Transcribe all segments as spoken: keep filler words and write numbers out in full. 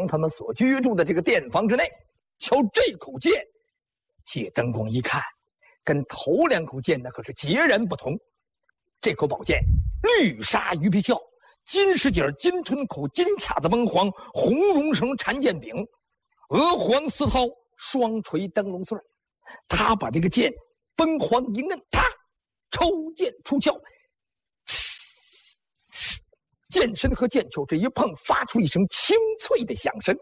王他们所居住的这个殿房之内。瞧这口剑，借灯光一看，跟头两口剑那可是截然不同。这口宝剑绿纱鱼皮鞘，金饰锦金吞口，金卡子翁黄，红绒绳缠剑柄，鹅黄丝绦，双垂灯笼穗。他把这个剑崩黄一摁，他抽剑出鞘，剑身和剑鞘这一碰，发出一声清脆的响声。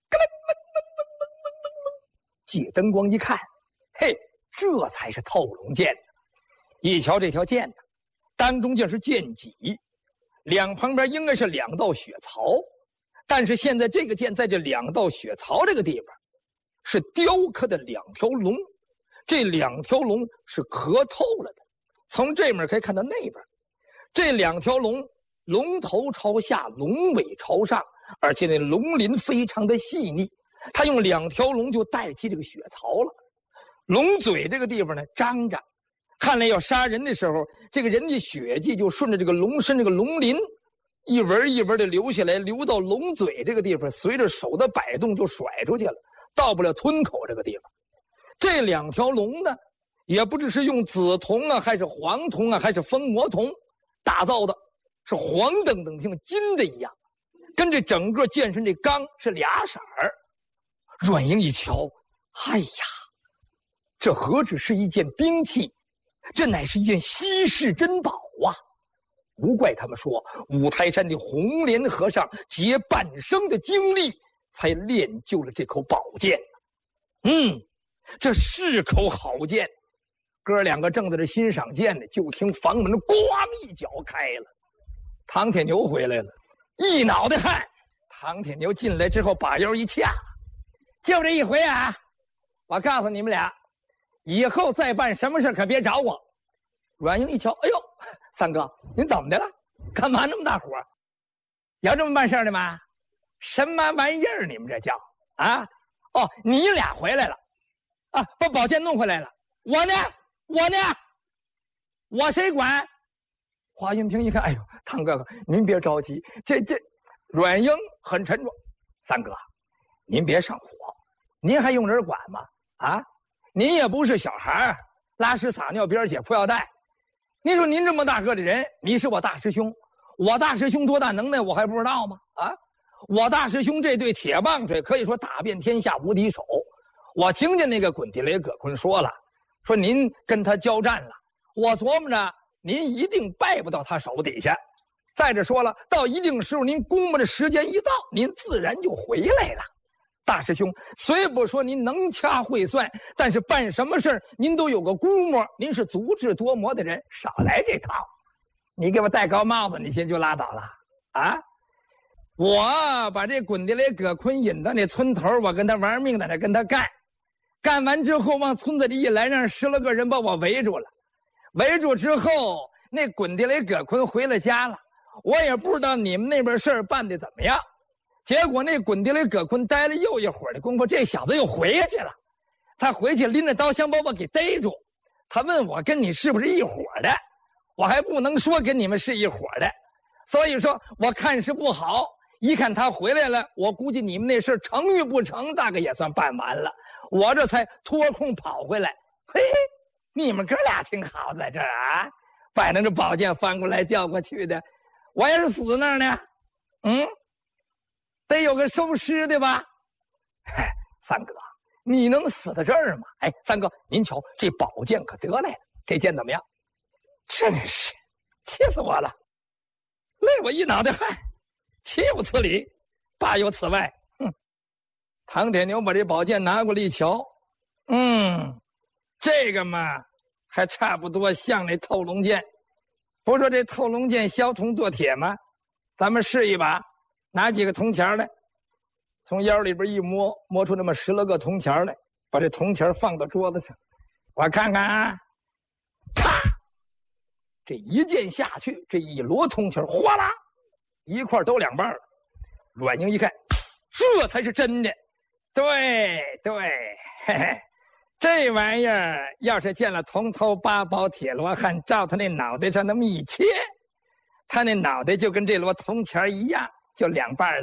借灯光一看，嘿，这才是透龙剑。一瞧这条剑呢，当中就是剑脊，两旁边应该是两道血槽，但是现在这个剑在这两道血槽这个地方是雕刻的两条龙，这两条龙是磕透了的。从这面可以看到那边，这两条龙龙头朝下，龙尾朝上，而且那龙鳞非常的细腻。他用两条龙就代替这个血槽了。龙嘴这个地方呢张着，看来要杀人的时候，这个人的血迹就顺着这个龙身这个龙鳞一纹一纹的流下来，流到龙嘴这个地方，随着手的摆动就甩出去了，到不了吞口这个地方。这两条龙呢，也不知是用紫铜啊，还是黄铜啊，还是蜂魔铜打造的，是黄澄澄像金的一样，跟这整个剑身这钢是俩色儿。阮英一瞧，哎呀，这何止是一件兵器，这乃是一件稀世珍宝啊！无怪他们说，五台山的红莲和尚竭半生的精力，才练就了这口宝剑。嗯，这是口好剑。哥两个正在这欣赏剑呢，就听房门咣一脚开了，唐铁牛回来了，一脑袋汗。唐铁牛进来之后，把腰一掐，就这一回啊！我告诉你们俩，以后再办什么事可别找我。阮英一瞧，哎呦，三哥，您怎么的了？干嘛那么大火？要这么办事的吗？什么玩意儿？你们这叫啊？哦，你俩回来了，啊，把宝剑弄回来了。我呢？我呢？我谁管？华云平一看，哎呦，唐哥哥，您别着急，这这，阮英很沉着。三哥，您别上火，您还用人管吗？啊，您也不是小孩，拉屎撒尿边解裤腰带。您说您这么大个的人，你是我大师兄，我大师兄多大能耐，我还不知道吗？啊，我大师兄这对铁棒槌可以说打遍天下无敌手。我听见那个滚地雷葛坤说了，说您跟他交战了，我琢磨着您一定败不到他手底下。再者说了，到一定时候您估摸着时间一到，您自然就回来了。大师兄，虽不说您能掐会算，但是办什么事您都有个估摸，您是足智多谋的人，少来这套。你给我戴高帽子，你先就拉倒了啊！我把这滚地雷葛坤引到那村头，我跟他玩命在那跟他干，干完之后往村子里一来，让十来个人把我围住了。围住之后，那滚地雷葛坤回了家了，我也不知道你们那边事儿办的怎么样。结果那滚地雷葛坤待了又一会儿的功夫，这小子又回去了。他回去拎着刀箱把我给逮住，他问我跟你是不是一伙的，我还不能说跟你们是一伙的，所以说我看是不好。一看他回来了，我估计你们那事成与不成，大概也算办完了。我这才脱空跑回来。嘿，你们哥俩挺好，在这儿啊，摆弄着宝剑翻过来调过去的。我要是死那儿呢，嗯。得有个收尸的吧？哎，三哥，你能死在这儿吗？哎，三哥，您瞧这宝剑可得来了，这剑怎么样？真是气死我了，累我一脑袋汗，岂有此理，罢有此外。哼！唐铁牛把这宝剑拿过来一瞧，嗯，这个嘛，还差不多像那透龙剑。不说这透龙剑削铜剁铁吗？咱们试一把。拿几个铜钱来，从腰里边一摸，摸出那么十来个铜钱来，把这铜钱放到桌子上，我看看啊，啪！这一剑下去，这一摞铜钱哗啦，一块都两半。阮英一看，这才是真的。对对，嘿嘿，这玩意儿要是见了铜头八宝铁罗汉，照他那脑袋上那么一切，他那脑袋就跟这摞铜钱一样。就两半了，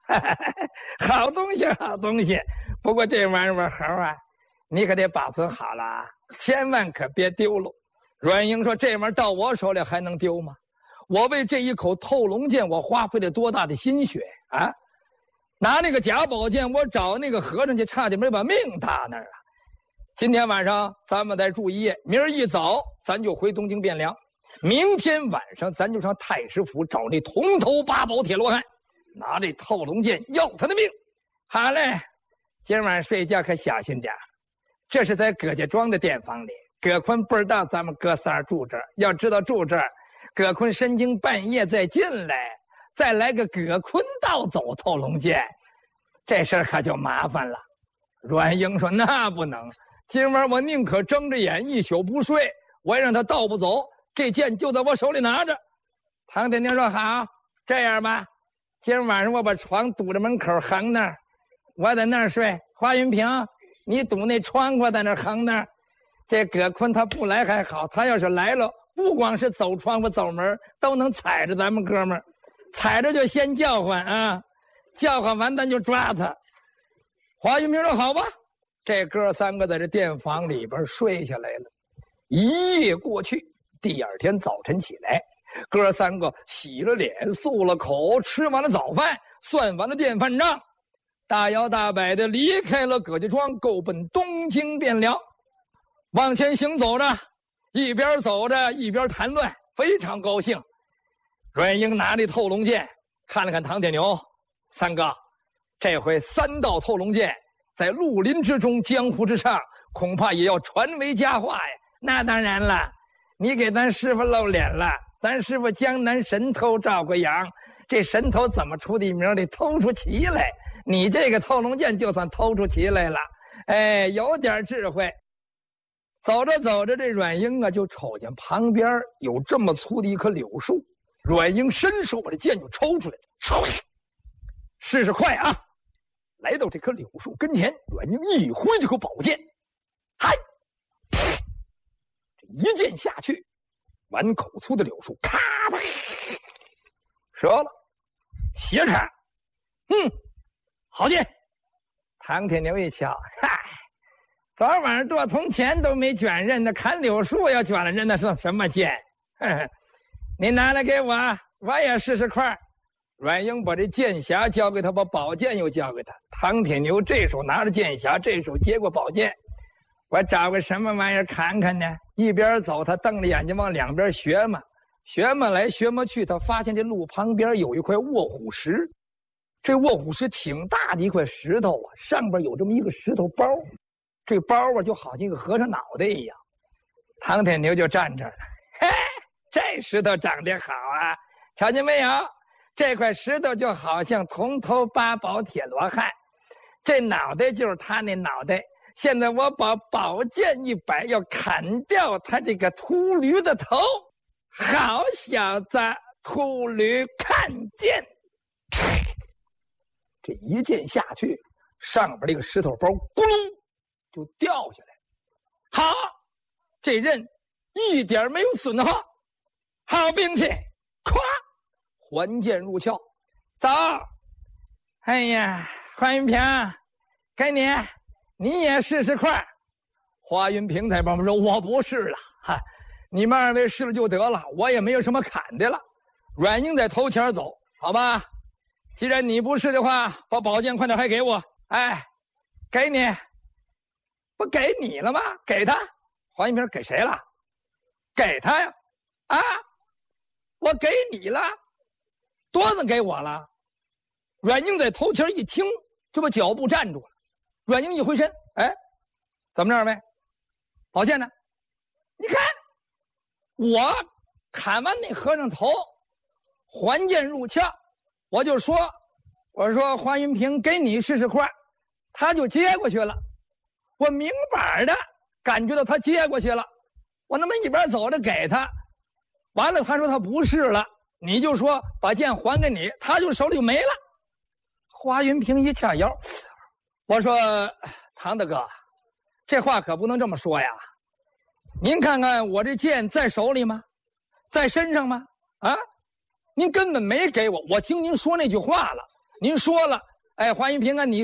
好东西，好东西。不过这玩意儿猴啊，你可得保存好了啊，千万可别丢了。阮英说：“这玩意儿到我手里还能丢吗？我为这一口透龙剑，我花费了多大的心血啊！拿那个假宝剑，我找那个和尚去，差点没把命搭那儿啊！今天晚上咱们再住一夜，明儿一早咱就回东京汴梁。明天晚上咱就上太师府找那铜头八宝铁罗汉，拿这透龙剑要他的命。好嘞，今晚睡觉可小心点。这是在葛家庄的店房里。”葛坤不知道咱们哥仨住这儿，要知道住这儿，葛坤深更半夜再进来，再来个葛坤盗走透龙剑，这事儿可就麻烦了。阮英说：“那不能，今晚我宁可睁着眼一宿不睡，我也让他盗不走，这剑就在我手里拿着。”唐天宁说：“好，这样吧，今晚上我把床堵着门口横那儿，我在那儿睡。华云平，你堵那窗户在那儿横那儿。这葛坤他不来还好，他要是来了，不光是走窗户走门，都能踩着咱们哥们儿，踩着就先叫唤啊，叫唤完咱就抓他。”华云平说：“好吧。”这哥三个在这店房里边睡下来了。一夜过去，第二天早晨起来，哥三个洗了脸，漱了口，吃完了早饭，算完了电饭账，大摇大摆的离开了葛家庄，够奔东京汴梁。往前行走着，一边走着一边谈论，非常高兴。阮英拿着透龙剑看了看唐铁牛：“三哥，这回三道透龙剑在绿林之中，江湖之上，恐怕也要传为佳话呀。”“那当然了，你给咱师傅露脸了。咱师傅江南神偷赵贵阳，这神偷怎么出的名？得偷出奇来。你这个透龙剑就算偷出奇来了，哎，有点智慧。”走着走着，这阮英啊就瞅见旁边有这么粗的一棵柳树，阮英伸手把这剑就抽出来，试试快啊！来到这棵柳树跟前，阮英一挥这口宝剑，嗨，这一剑下去，碗口粗的柳树咔吧折了，斜插，嗯，好剑。唐铁牛一瞧，嗨。昨晚上剁铜钱都没卷刃，那砍柳树要卷了刃，那是什么剑？你拿来给我，我也试试块。阮英把这剑匣交给他，把宝剑又交给他。唐铁牛这手拿着剑匣，这手接过宝剑。我找个什么玩意儿看看呢？一边走，他瞪着眼睛往两边学嘛，学嘛来学嘛去。他发现这路旁边有一块卧虎石，这卧虎石挺大的一块石头啊，上边有这么一个石头包。这包啊，就好像一个和尚脑袋一样。唐铁牛就站这儿了，嘿，这石头长得好啊！瞧见没有？这块石头就好像铜头八宝铁罗汉，这脑袋就是他那脑袋。现在我把宝剑一摆，要砍掉他这个秃驴的头。好小子，秃驴看剑！这一剑下去，上边这个石头包咕噜就掉下来，好，这刃一点没有损耗，好兵器，咵，还剑入鞘，走。哎呀，华云平，给你，你也试试块。华云平在旁边说：“我不试了，哈，你们二位试了就得了，我也没有什么砍的了。”阮英在头前走，好吧？既然你不试的话，把宝剑快点还给我。哎，给你。不给你了吗？给他。华云平给谁了？给他呀！啊，我给你了，多能给我了。阮英在头前一听，就把脚步站住了。阮英一回身，哎，怎么着，二位？宝剑呢？你看，我砍完那和尚头，还剑入鞘，我就说，我说华云平给你试试块，他就接过去了。我明摆的感觉到他接过去了，我那么一边走着给他，完了他说他不是了，你就说把剑还给你，他就手里就没了。华云平一掐腰，我说唐大哥，这话可不能这么说呀，您看看我这剑在手里吗？在身上吗？啊，您根本没给我，我听您说那句话了， 您说了，哎，华云平安，你